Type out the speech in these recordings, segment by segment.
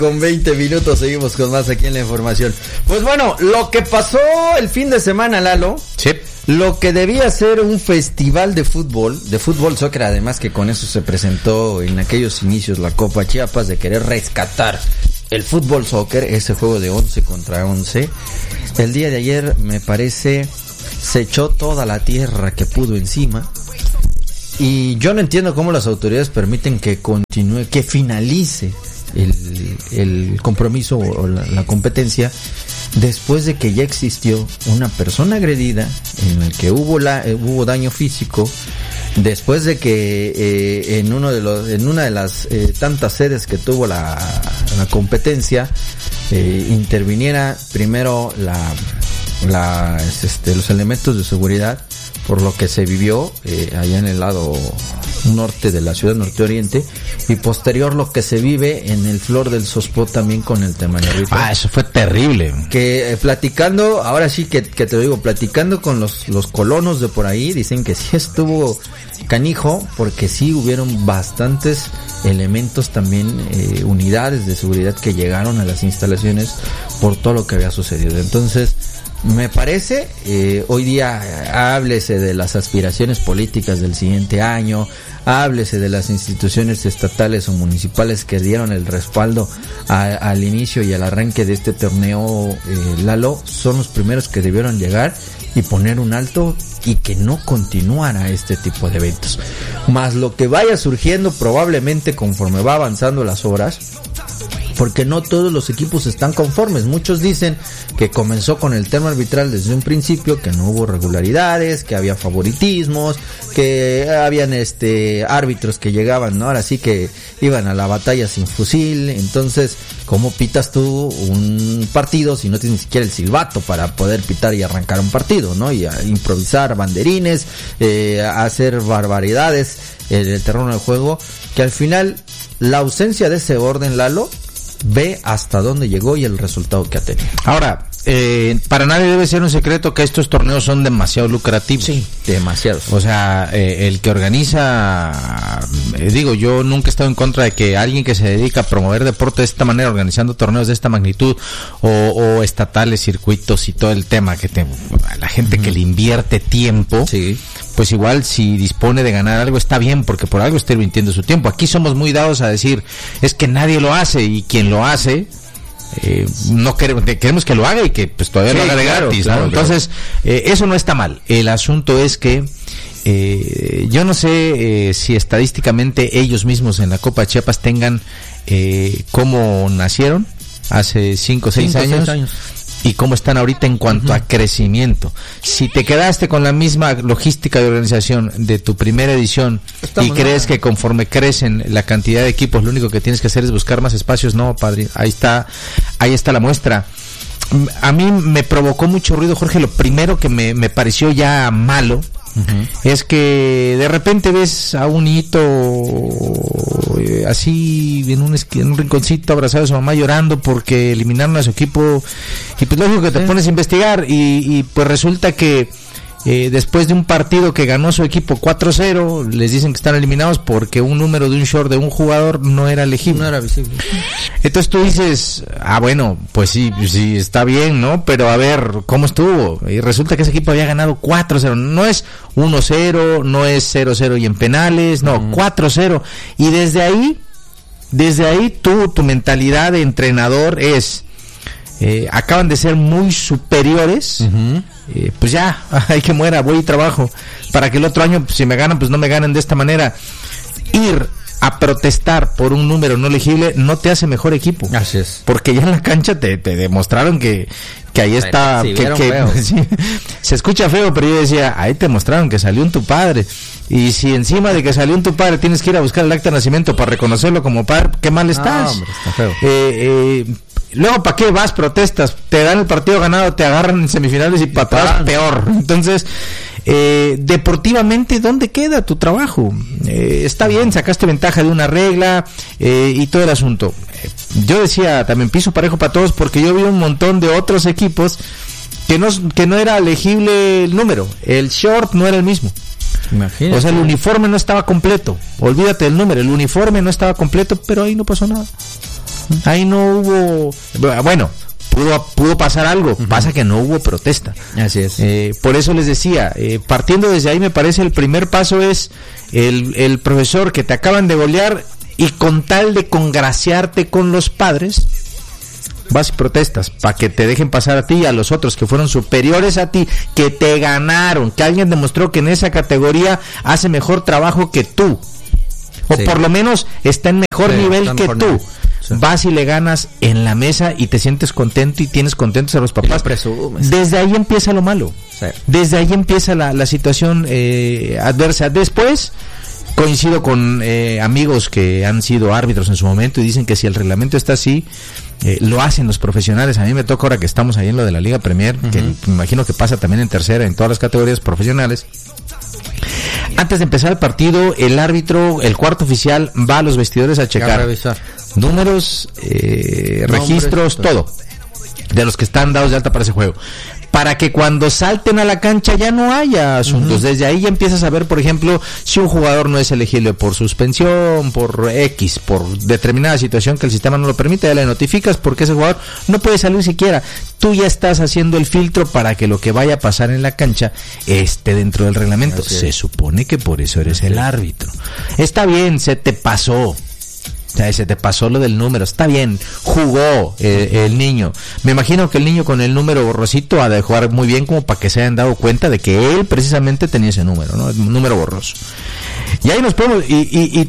Con 20 minutos seguimos con más aquí en la información. Pues bueno, lo que pasó el fin de semana, Lalo. Sí. Lo que debía ser un festival de fútbol soccer, además que con eso se presentó en aquellos inicios la Copa Chiapas de querer rescatar el fútbol soccer, ese juego de 11 contra 11. El día de ayer, me parece, se echó toda la tierra que pudo encima. Y yo no entiendo cómo las autoridades permiten que continúe, que finalice el compromiso o la competencia después de que ya existió una persona agredida, en el que hubo daño físico, después de que en una de las tantas sedes que tuvo la competencia interviniera primero los elementos de seguridad, por lo que se vivió allá en el lado norte de la ciudad, norte-oriente, y posterior lo que se vive en el Flor del Sospot también con el tema árbitro. Eso fue terrible. Que platicando, ahora sí que te lo digo, platicando con los colonos de por ahí, dicen que sí estuvo canijo, porque sí hubieron bastantes elementos también, unidades de seguridad que llegaron a las instalaciones por todo lo que había sucedido. Entonces, me parece, hoy día háblese de las aspiraciones políticas del siguiente año, háblese de las instituciones estatales o municipales que dieron el respaldo al inicio y al arranque de este torneo, Lalo, son los primeros que debieron llegar y poner un alto y que no continuara este tipo de eventos. Más lo que vaya surgiendo probablemente conforme va avanzando las horas, porque no todos los equipos están conformes. Muchos dicen que comenzó con el tema arbitral desde un principio, que no hubo regularidades, que había favoritismos, que habían árbitros que llegaban, ¿no? Ahora sí que iban a la batalla sin fusil. Entonces, ¿cómo pitas tú un partido si no tienes ni siquiera el silbato para poder pitar y arrancar un partido, ¿no? Y a improvisar banderines, a hacer barbaridades en el terreno de juego, que al final la ausencia de ese orden, Lalo, ve hasta dónde llegó y el resultado que ha tenido. Ahora, para nadie debe ser un secreto que estos torneos son demasiado lucrativos. Sí, demasiados. O sea, el que organiza, yo nunca he estado en contra de que alguien que se dedica a promover deporte de esta manera, organizando torneos de esta magnitud, o estatales, circuitos y todo el tema, la gente que le invierte tiempo, sí, pues igual si dispone de ganar algo está bien, porque por algo está invirtiendo su tiempo. Aquí somos muy dados a decir, es que nadie lo hace, y quien lo hace, no queremos que lo haga y que pues todavía lo haga de gratis, ¿no? Entonces, eso no está mal. El asunto es que yo no sé si estadísticamente ellos mismos en la Copa Chiapas tengan cómo nacieron hace 5 o 6 años. Y cómo están ahorita en cuanto a crecimiento. Si te quedaste con la misma logística de organización de tu primera edición y crees que conforme crecen la cantidad de equipos, lo único que tienes que hacer es buscar más espacios, no, padre, ahí está la muestra. A mí me provocó mucho ruido, Jorge. Lo primero que me pareció ya malo, es que de repente ves a un niñito así en un rinconcito abrazado a su mamá llorando porque eliminaron a su equipo, y pues lógico que te pones a investigar y pues resulta que después de un partido que ganó su equipo 4-0, les dicen que están eliminados porque un número de un short de un jugador no era legible, no era visible. Entonces tú dices, bueno, pues sí, está bien, ¿no? Pero a ver, ¿cómo estuvo? Y resulta que ese equipo había ganado 4-0, no es 1-0, no es 0-0 y en penales, no, 4-0. Y desde ahí tu mentalidad de entrenador es, acaban de ser muy superiores, pues ya, hay que muera, voy y trabajo para que el otro año, si me ganan, pues no me ganen de esta manera. Ir a protestar por un número no legible no te hace mejor equipo. Así es. Porque ya en la cancha te demostraron que ahí está, sí, sí, se escucha feo, pero yo decía, ahí te mostraron que salió un tu padre. Y si encima de que salió un tu padre tienes que ir a buscar el acta de nacimiento para reconocerlo como padre, qué mal estás. Hombre, está feo. Luego, ¿para qué vas? Protestas, te dan el partido ganado, te agarran en semifinales y para atrás peor. Entonces, deportivamente, ¿dónde queda tu trabajo? Está bien, sacaste ventaja de una regla y todo el asunto. Yo decía también piso parejo para todos, porque yo vi un montón de otros equipos que no era legible el número, el short no era el mismo. Imagínate. O sea, el uniforme no estaba completo. Olvídate del número, el uniforme no estaba completo, pero ahí no pasó nada. Ahí no hubo, bueno, pudo pasar algo, pasa que no hubo protesta. Así es. Por eso les decía, partiendo desde ahí, me parece el primer paso es el profesor que te acaban de golear, y con tal de congraciarte con los padres, vas y protestas para que te dejen pasar a ti y a los otros que fueron superiores a ti, que te ganaron, que alguien demostró que en esa categoría hace mejor trabajo que tú, o por lo menos está en mejor nivel que tú. Sí. Vas y le ganas en la mesa y te sientes contento y tienes contentos a los papás. Desde ahí empieza lo malo. Sí. Desde ahí empieza la situación adversa. Después coincido con amigos que han sido árbitros en su momento y dicen que si el reglamento está así, lo hacen los profesionales. A mí me toca ahora que estamos ahí en lo de la Liga Premier, que me imagino que pasa también en tercera, en todas las categorías profesionales. Antes de empezar el partido, el árbitro, el cuarto oficial, va a los vestidores a checar números, registros, todo, de los que están dados de alta para ese juego, para que cuando salten a la cancha ya no haya asuntos. Desde ahí ya empiezas a ver, por ejemplo, si un jugador no es elegible por suspensión, por X, por determinada situación que el sistema no lo permite, ya le notificas porque ese jugador no puede salir siquiera. Tú ya estás haciendo el filtro para que lo que vaya a pasar en la cancha esté dentro del reglamento. Se supone que por eso eres el árbitro. Está bien, se te pasó. O sea, se te pasó lo del número, está bien, jugó el niño. Me imagino que el niño con el número borrosito ha de jugar muy bien como para que se hayan dado cuenta de que él precisamente tenía ese número, ¿no? El número borroso. Y ahí nos podemos y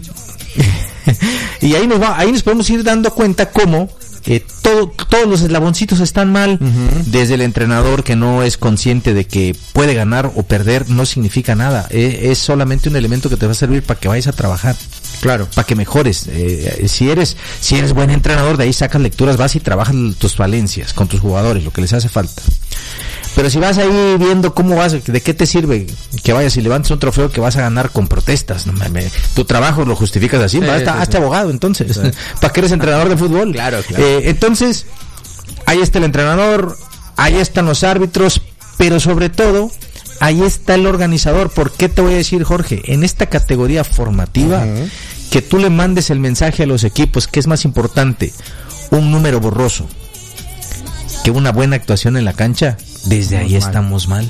ahí nos podemos ir dando cuenta cómo todos los eslaboncitos están mal. Desde el entrenador que no es consciente de que puede ganar o perder no significa nada, es solamente un elemento que te va a servir para que vayas a trabajar. Claro, para que mejores. Si eres buen entrenador, de ahí sacas lecturas, vas y trabajas tus falencias con tus jugadores, lo que les hace falta. Pero si vas ahí viendo cómo vas, ¿de qué te sirve que vayas y levantes un trofeo que vas a ganar con protestas? No, tu trabajo lo justificas así, hazte abogado entonces, ¿para qué eres entrenador de fútbol? Claro. Entonces, ahí está el entrenador, ahí están los árbitros, pero sobre todo, ahí está el organizador. ¿Por qué te voy a decir, Jorge? En esta categoría formativa, que tú le mandes el mensaje a los equipos, que es más importante, un número borroso que una buena actuación en la cancha. Desde ahí estamos mal.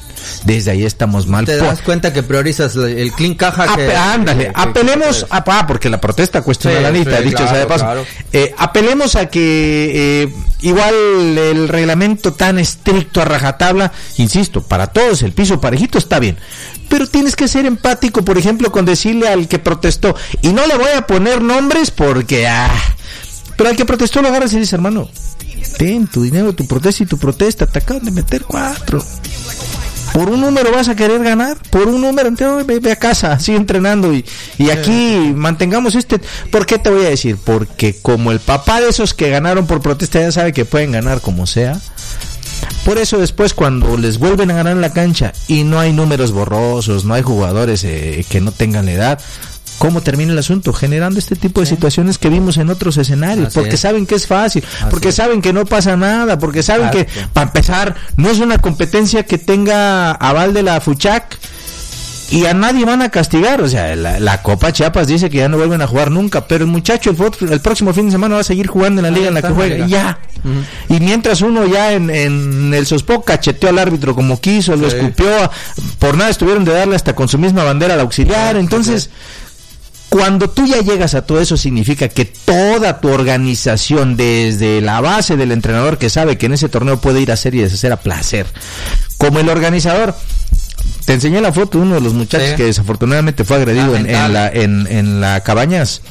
Te das cuenta que priorizas el clean caja. Apelemos porque la protesta cuestiona la lista, dicho sea de paso. Claro. Apelemos a que igual el reglamento tan estricto a rajatabla, insisto, para todos el piso parejito está bien, pero tienes que ser empático, por ejemplo, con decirle al que protestó, y no le voy a poner nombres porque pero al que protestó lo agarras y dices, hermano, ten tu dinero, tu protesta y tu protesta, te acaban de meter 4. Por un número vas a querer ganar, por un número, entonces ve a casa, sigue entrenando y aquí mantengamos ¿Por qué te voy a decir? Porque como el papá de esos que ganaron por protesta ya sabe que pueden ganar como sea, por eso después cuando les vuelven a ganar en la cancha y no hay números borrosos, no hay jugadores que no tengan la edad, ¿cómo termina el asunto? Generando este tipo de situaciones que vimos en otros escenarios, porque saben que es fácil, porque saben que no pasa nada, porque saben que, para empezar, no es una competencia que tenga aval de la FUCHAC y a nadie van a castigar. O sea, la Copa Chiapas dice que ya no vuelven a jugar nunca, pero el muchacho el próximo fin de semana va a seguir jugando en la liga en la que juega, ya. Y mientras uno ya en el Sospo cacheteó al árbitro como quiso, lo escupió, por nada estuvieron de darle hasta con su misma bandera al auxiliar. Entonces, cuando tú ya llegas a todo eso, significa que toda tu organización, desde la base del entrenador que sabe que en ese torneo puede ir a hacer y deshacer a placer, como el organizador. Te enseñé la foto de uno de los muchachos que desafortunadamente fue agredido en la Cabañas.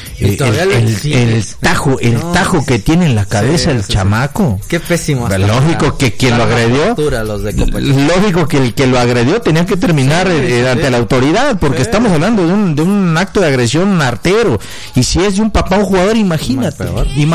El tajo que tiene en la cabeza el chamaco. Qué pésimo. Lógico que quien lo agredió, lógico que el que lo agredió tenía que terminar ante la autoridad, porque estamos hablando de un acto de agresión artero. Y si es de un papá o un jugador, imagínate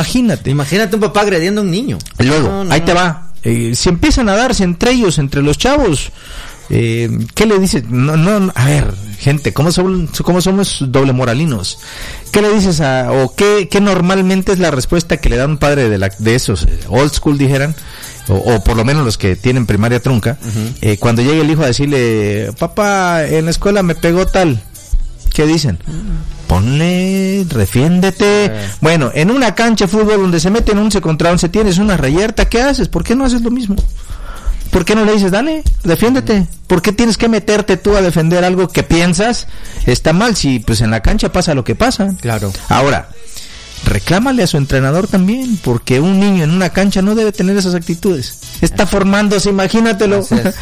un papá agrediendo a un niño. Luego, ahí te va. Si empiezan a darse entre ellos, entre los chavos, ¿qué le dices? No, a ver, gente, ¿cómo somos doble moralinos? ¿Qué le dices o qué normalmente es la respuesta que le da un padre de esos old school, dijeran, o por lo menos los que tienen primaria trunca, cuando llega el hijo a decirle, papá, en la escuela me pegó tal? ¿qué dicen? Ponle, defiéndete. Bueno, en una cancha de fútbol donde se meten 11 contra 11, tienes una reyerta, ¿qué haces? ¿Por qué no haces lo mismo? ¿Por qué no le dices, dale, defiéndete? ¿Por qué tienes que meterte tú a defender algo que piensas está mal? Si pues en la cancha pasa lo que pasa. Claro. Ahora, reclámale a su entrenador también, porque un niño en una cancha no debe tener esas actitudes. Está formándose, imagínatelo.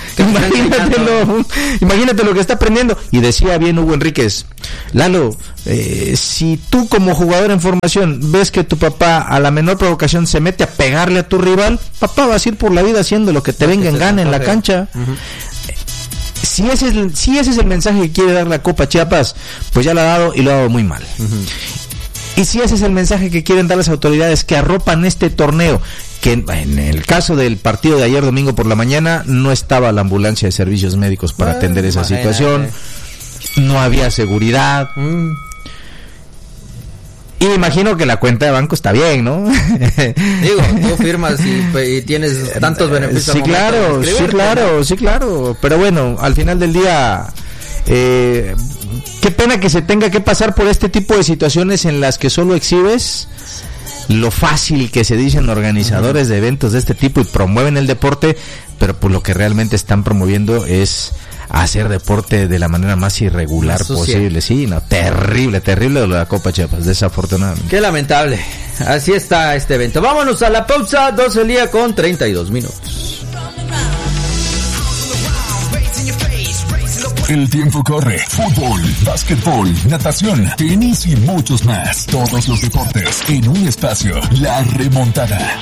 Imagínate lo que está aprendiendo. Y decía bien Hugo Enríquez, Lalo, si tú como jugador en formación ves que tu papá a la menor provocación se mete a pegarle a tu rival, papá vas a ir por la vida haciendo lo que te venga en gana en la cancha. Si ese es el mensaje que quiere dar la Copa Chiapas, pues ya lo ha dado y lo ha dado muy mal. Y si ese es el mensaje que quieren dar las autoridades que arropan este torneo, que en el caso del partido de ayer domingo por la mañana no estaba la ambulancia de servicios médicos para atender esa situación, no había seguridad. Y imagino que la cuenta de banco está bien, ¿no? Digo, tú firmas y tienes tantos beneficios. Sí, claro. Pero bueno, al final del día, qué pena que se tenga que pasar por este tipo de situaciones en las que solo exhibes lo fácil que se dicen organizadores de eventos de este tipo y promueven el deporte, pero por lo que realmente están promoviendo es hacer deporte de la manera más irregular posible. Sí, no, terrible lo de la Copa Chiapas, desafortunadamente. Qué lamentable. Así está este evento. Vámonos a la pausa, 12 del día con 32 minutos. El tiempo corre. Fútbol, básquetbol, natación, tenis y muchos más. Todos los deportes en un espacio. La Remontada.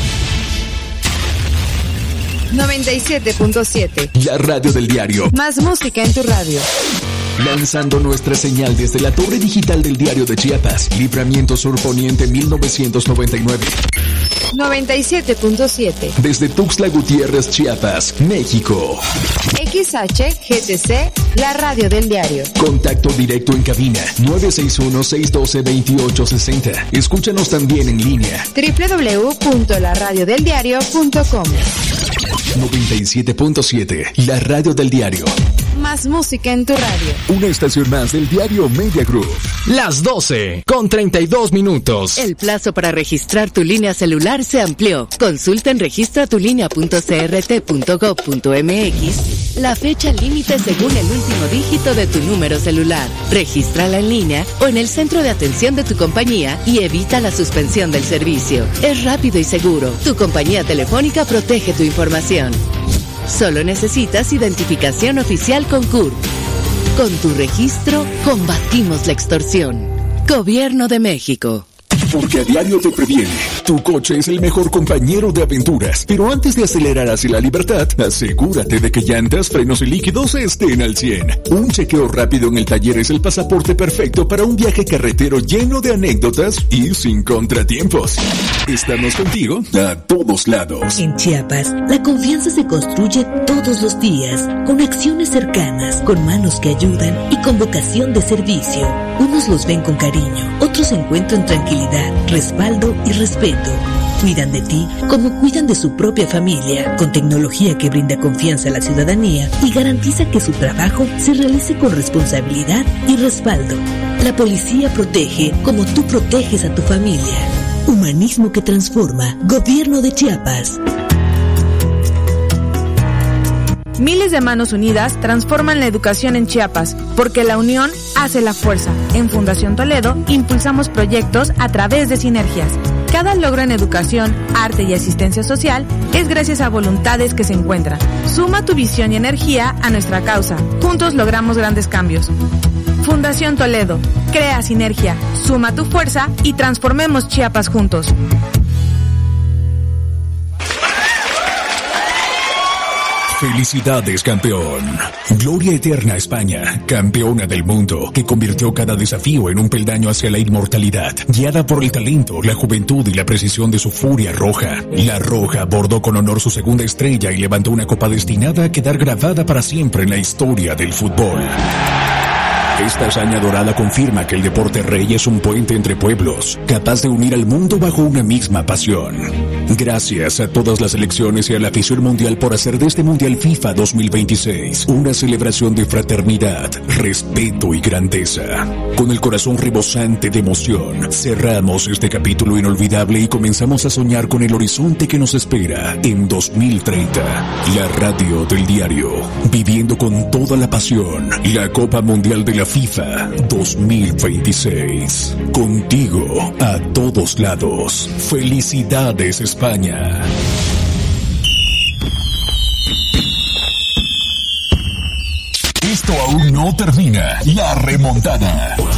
97.7. La radio del diario. Más música en tu radio. Lanzando nuestra señal desde la torre digital del Diario de Chiapas. Libramiento Sur Poniente 1999. 97.7. Desde Tuxtla Gutiérrez, Chiapas, México. XHGTC, la radio del diario. Contacto directo en cabina 961-612-2860. Escúchanos también en línea. www.laradiodeldiario.com. 97.7, la radio del diario. Más música en tu radio. Una estación más del diario Media Group. Las 12 con 32 minutos. El plazo para registrar tu línea celular se amplió. Consulta en registratulinea.crt.gov.mx la fecha límite según el último dígito de tu número celular. Regístrala en línea o en el centro de atención de tu compañía y evita la suspensión del servicio. Es rápido y seguro. Tu compañía telefónica protege tu información. Solo necesitas identificación oficial con CURP. Con tu registro, combatimos la extorsión. Gobierno de México. Porque a diario te previene. Tu coche es el mejor compañero de aventuras. Pero antes de acelerar hacia la libertad, asegúrate de que llantas, frenos y líquidos estén al 100. Un chequeo rápido en el taller es el pasaporte perfecto para un viaje carretero lleno de anécdotas y sin contratiempos. Estamos contigo a todos lados. En Chiapas, la confianza se construye todos los días, con acciones cercanas, con manos que ayudan y con vocación de servicio. Unos los ven con cariño, otros encuentran tranquilidad, respaldo y respeto. Cuidan de ti como cuidan de su propia familia, con tecnología que brinda confianza a la ciudadanía y garantiza que su trabajo se realice con responsabilidad y respaldo. La policía protege como tú proteges a tu familia. Humanismo que transforma. Gobierno de Chiapas. Miles de manos unidas transforman la educación en Chiapas, porque la unión hace la fuerza. En Fundación Toledo impulsamos proyectos a través de sinergias. Cada logro en educación, arte y asistencia social es gracias a voluntades que se encuentran. Suma tu visión y energía a nuestra causa. Juntos logramos grandes cambios. Fundación Toledo, crea sinergia, suma tu fuerza y transformemos Chiapas juntos. Felicidades, campeón. Gloria eterna a España, campeona del mundo, que convirtió cada desafío en un peldaño hacia la inmortalidad. Guiada por el talento, la juventud y la precisión de su furia roja, la Roja bordó con honor su segunda estrella y levantó una copa destinada a quedar grabada para siempre en la historia del fútbol. Esta hazaña dorada confirma que el deporte rey es un puente entre pueblos, capaz de unir al mundo bajo una misma pasión. Gracias a todas las selecciones y a la afición mundial por hacer de este Mundial FIFA 2026 una celebración de fraternidad, respeto y grandeza. Con el corazón rebosante de emoción, cerramos este capítulo inolvidable y comenzamos a soñar con el horizonte que nos espera en 2030. La radio del diario, viviendo con toda la pasión la Copa Mundial de la FIFA 2026. Contigo a todos lados. Felicidades, España. Esto aún no termina. La remontada.